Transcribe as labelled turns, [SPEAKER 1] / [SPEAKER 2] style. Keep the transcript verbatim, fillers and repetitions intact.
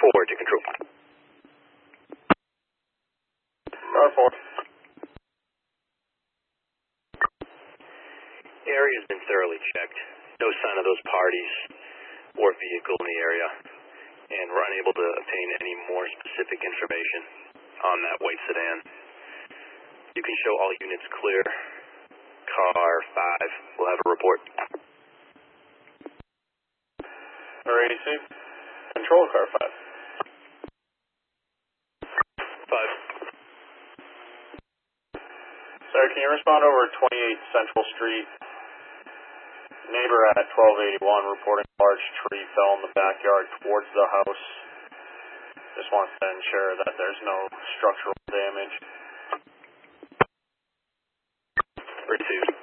[SPEAKER 1] forward to control.
[SPEAKER 2] Car four.
[SPEAKER 1] The area has been thoroughly checked. No sign of those parties or vehicle in the area, and we're unable to obtain any more specific information on that white sedan. You can show all units clear. Car five will have a report.
[SPEAKER 2] R A C. Control car five.
[SPEAKER 1] Five.
[SPEAKER 2] Sir, can you respond over twenty-eight Central Street? Neighbor at twelve eighty-one reporting a large tree fell in the backyard towards the house. Just wants to ensure that there's no structural damage.
[SPEAKER 1] Received.